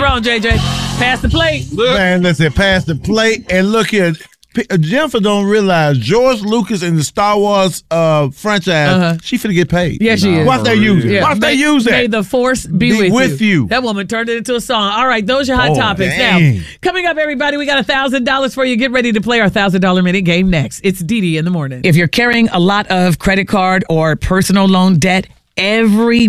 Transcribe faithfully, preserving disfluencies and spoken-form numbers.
wrong, J J? Pass the plate. Man, listen, pass the plate. And look here. P- Jennifer don't realize George Lucas in the Star Wars uh, franchise, uh-huh. she finna get paid. Yeah, she is. What they use it? Yeah. What may, they use that? May the force be, be with, with you. you. That woman turned it into a song. All right, those are your hot oh, topics. Dang. Now, coming up, everybody, we got one thousand dollars for you. Get ready to play our one thousand dollars minute game next. It's Dee Dee in the morning. If you're carrying a lot of credit card or personal loan debt, every